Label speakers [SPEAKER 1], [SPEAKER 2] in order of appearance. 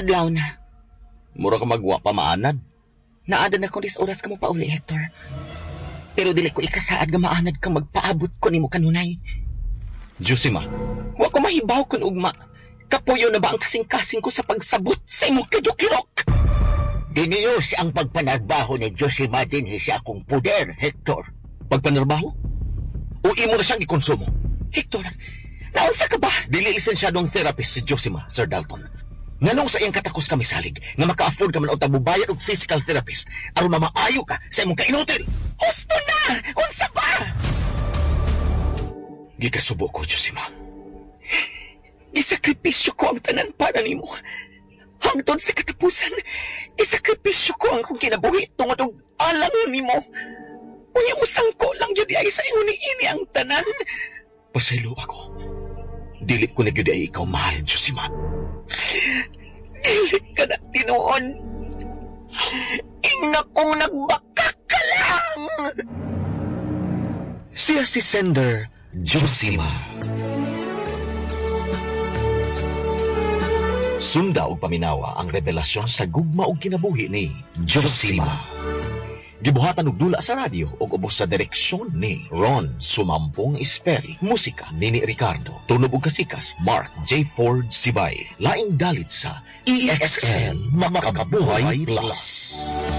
[SPEAKER 1] adlaw na.
[SPEAKER 2] Mura ka magwa pa maanad.
[SPEAKER 1] Naadan ako dis oras ka mo pauli, Hector. Pero dili ko ikasaad nga maanad ka magpaabot ko nimo kanunay.
[SPEAKER 2] Josima.
[SPEAKER 1] Wa ko mahibaw kun ugma. Kapuyo na ba ang kasing-kasing ko sa pagsabot sa imong kadukirok?
[SPEAKER 3] Diniyo ang pagpanarbaho ni Josima din sa akong puder, Hector.
[SPEAKER 2] Pagpanarbaho? O imo na siyang ikonsumo?
[SPEAKER 1] Hector, naunsa ka ba?
[SPEAKER 2] Dili lisensyadong therapist si Josima, Sir Dalton. Nganong sa iyang katakos kami salig nga maka-afford ka man o tabubayad og physical therapist aron mamaayo ka sa imong kainutil.
[SPEAKER 1] Husto na! Unsa ba?
[SPEAKER 2] Gikasubo ko, Josima.
[SPEAKER 1] Isakripisyo ko ang tanan para nimo. Hangtod sa katapusan, isakripisyo ko ang kong kinabuhi tungod og alang nimo. Unya mo sangko lang jud ay sa ingon ni ini ang tanan.
[SPEAKER 2] Pasaylo ako. Dili ko na gyud ay ikaw mahal, Josima.
[SPEAKER 1] Dili ka na tinuod. Ingna kong nagbakak ka lang.
[SPEAKER 2] Siya si Sender Josima. Sunda og paminawa ang revelasyon sa gugma og kinabuhi ni Josima. Gibuhatan og dula sa radyo ug ubos sa direksyon ni Ron Sumampong Esperi. Musika ni Ricardo. Tunog ug kasikas Mark J. Ford Sibay. Laing dalit sa EXL Makakabuhay Plus.